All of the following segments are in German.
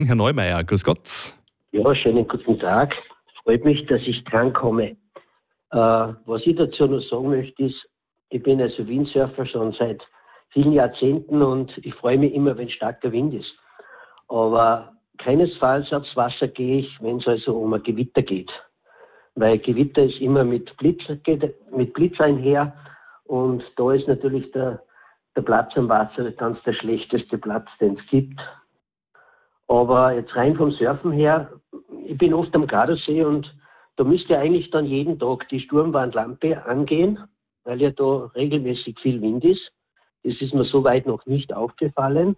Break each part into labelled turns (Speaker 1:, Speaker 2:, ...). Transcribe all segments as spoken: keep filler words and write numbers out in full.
Speaker 1: Herr Neumeier, grüß Gott.
Speaker 2: Ja, schönen guten Tag. Freut mich, dass ich drankomme. Äh, was ich dazu noch sagen möchte, ist, ich bin also Windsurfer schon seit vielen Jahrzehnten und ich freue mich immer, wenn starker Wind ist. Aber keinesfalls aufs Wasser gehe ich, wenn es also um ein Gewitter geht. Weil Gewitter ist immer mit Blitz, geht mit Blitz einher und da ist natürlich der, der Platz am Wasser ganz der schlechteste Platz, den es gibt. Aber jetzt rein vom Surfen her, ich bin oft am Gardasee und da müsste eigentlich dann jeden Tag die Sturmwarnlampe angehen, weil ja da regelmäßig viel Wind ist. Das ist mir soweit noch nicht aufgefallen.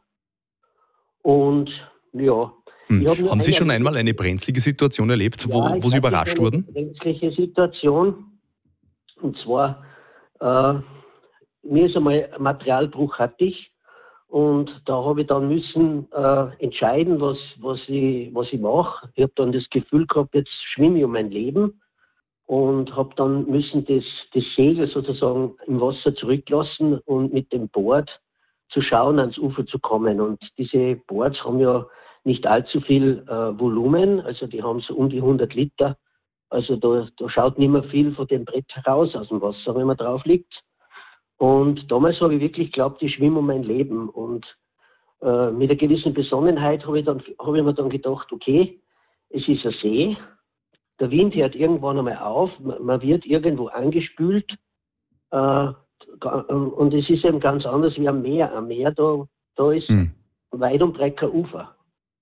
Speaker 2: Und ja.
Speaker 1: Hm. Haben Sie schon einmal eine brenzlige Situation erlebt, wo,
Speaker 2: ja,
Speaker 1: wo Sie überrascht wurden?
Speaker 2: Eine brenzliche Situation. Und zwar, äh, mir ist einmal ein Materialbruch hatte ich. Und da habe ich dann müssen äh, entscheiden, was, was ich, was ich mache. Ich habe dann das Gefühl gehabt, jetzt schwimme ich um mein Leben und habe dann müssen das, das Segel sozusagen im Wasser zurücklassen und mit dem Board zu schauen, ans Ufer zu kommen. Und diese Boards haben ja nicht allzu viel äh, Volumen, also die haben so um die hundert Liter. Also da, da schaut nicht mehr viel von dem Brett heraus aus dem Wasser, wenn man drauf liegt. Und damals habe ich wirklich geglaubt, ich schwimme um mein Leben. Und äh, mit einer gewissen Besonnenheit habe ich, dann, habe ich mir dann gedacht, okay, es ist ein See, der Wind hört irgendwann einmal auf, man wird irgendwo angespült. Äh, und es ist eben ganz anders wie am Meer. Am Meer, da, da ist hm. weit und breit kein Ufer.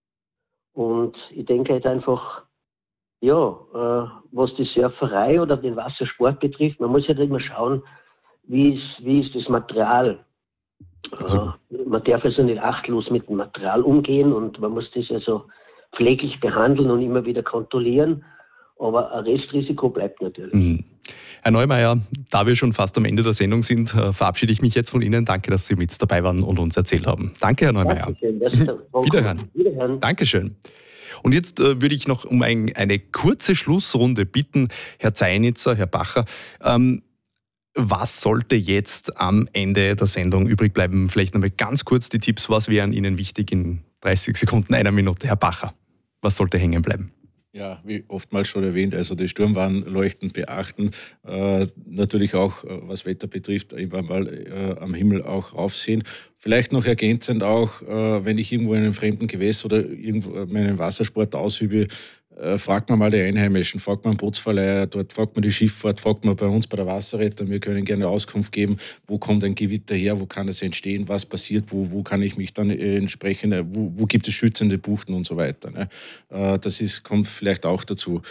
Speaker 2: Und ich denke halt einfach, ja, äh, was die Surferei oder den Wassersport betrifft, man muss halt immer schauen, Wie ist, wie ist das Material? Also, äh, man darf also nicht achtlos mit dem Material umgehen und man muss das also pfleglich behandeln und immer wieder kontrollieren. Aber ein Restrisiko bleibt natürlich.
Speaker 1: Mhm. Herr Neumeier, da wir schon fast am Ende der Sendung sind, verabschiede ich mich jetzt von Ihnen. Danke, dass Sie mit dabei waren und uns erzählt haben. Danke, Herr Neumeier.
Speaker 2: Dankeschön.
Speaker 1: Wiederhören. Wiederhören. Dankeschön. Und jetzt äh, würde ich noch um ein, eine kurze Schlussrunde bitten, Herr Zeinitzer, Herr Bacher. Ähm, Was sollte jetzt am Ende der Sendung übrig bleiben? Vielleicht nochmal ganz kurz die Tipps. Was wären Ihnen wichtig in dreißig Sekunden, einer Minute? Herr Bacher, was sollte hängen bleiben?
Speaker 3: Ja, wie oftmals schon erwähnt, also die Sturmwarnleuchten beachten. Äh, natürlich auch, äh, was Wetter betrifft, irgendwann mal äh, am Himmel auch raufsehen. Vielleicht noch ergänzend auch, äh, wenn ich irgendwo in einem fremden Gewässer oder irgendwo meinen Wassersport ausübe, Äh, fragt man mal die Einheimischen, fragt man Bootsverleiher, dort fragt man die Schifffahrt, fragt man bei uns bei der Wasserrettung. Wir können gerne Auskunft geben, wo kommt ein Gewitter her, wo kann es entstehen, was passiert, wo, wo kann ich mich dann äh, entsprechend, äh, wo, wo gibt es schützende Buchten und so weiter. Ne? Äh, das ist, kommt vielleicht auch dazu.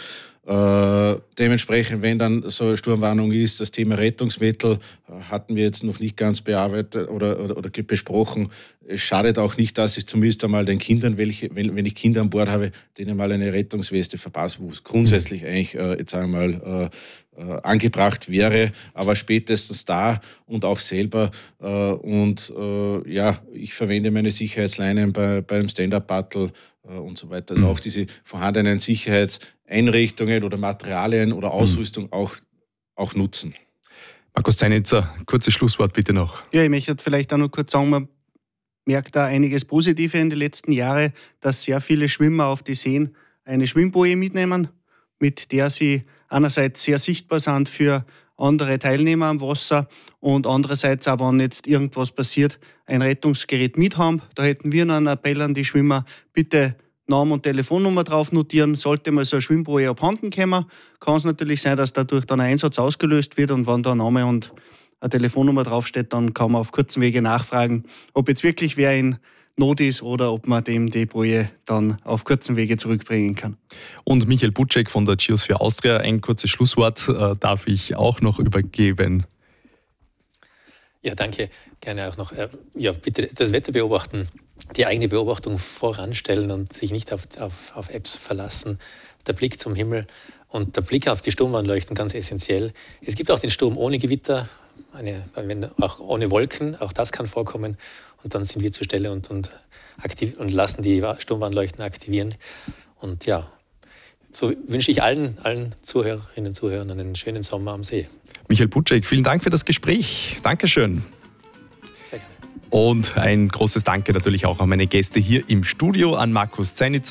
Speaker 3: Äh, dementsprechend, wenn dann so eine Sturmwarnung ist, das Thema Rettungsmittel äh, hatten wir jetzt noch nicht ganz bearbeitet oder, oder, oder besprochen. Es schadet auch nicht, dass ich zumindest einmal den Kindern, welche, wenn, wenn ich Kinder an Bord habe, denen mal eine Rettungsweste verpasse, wo es grundsätzlich eigentlich äh, jetzt einmal äh, äh, angebracht wäre, aber spätestens da und auch selber. Äh, und äh, ja, ich verwende meine Sicherheitsleinen bei, beim Stand-Up-Paddle äh, und so weiter. Also auch diese vorhandenen Sicherheitseinrichtungen oder Materialien oder Ausrüstung mhm. auch, auch nutzen.
Speaker 1: Markus Zeinitzer, kurzes Schlusswort bitte noch.
Speaker 4: Ja, ich möchte vielleicht auch noch kurz sagen, man merkt da einiges Positive in den letzten Jahren, dass sehr viele Schwimmer auf die Seen eine Schwimmboje mitnehmen, mit der sie einerseits sehr sichtbar sind für andere Teilnehmer am Wasser und andererseits auch, wenn jetzt irgendwas passiert, ein Rettungsgerät mit haben. Da hätten wir noch einen Appell an die Schwimmer, bitte Namen und Telefonnummer drauf notieren. Sollte mal so eine Schwimmboje abhanden kommen, kann es natürlich sein, dass dadurch dann ein Einsatz ausgelöst wird und wenn da ein Name und eine Telefonnummer draufsteht, dann kann man auf kurzen Wege nachfragen, ob jetzt wirklich wer in Not ist oder ob man dem die Boje dann auf kurzen Wege zurückbringen kann.
Speaker 1: Und Michael Butschek von der Geosphere Austria, ein kurzes Schlusswort äh, darf ich auch noch übergeben.
Speaker 5: Ja, danke. Gerne auch noch. Äh, ja, bitte das Wetter beobachten, die eigene Beobachtung voranstellen und sich nicht auf, auf, auf Apps verlassen. Der Blick zum Himmel und der Blick auf die Sturmwarnleuchten ganz essentiell. Es gibt auch den Sturm ohne Gewitter, eine, wenn, auch ohne Wolken, auch das kann vorkommen. Und dann sind wir zur Stelle und, und, aktiv, und lassen die Sturmwarnleuchten aktivieren. Und ja, so wünsche ich allen, allen Zuhörerinnen und Zuhörern einen schönen Sommer am See.
Speaker 1: Michael Butschek, vielen Dank für das Gespräch. Dankeschön.
Speaker 5: Sehr gerne.
Speaker 1: Und ein großes Danke natürlich auch an meine Gäste hier im Studio, an Markus Zeinitzer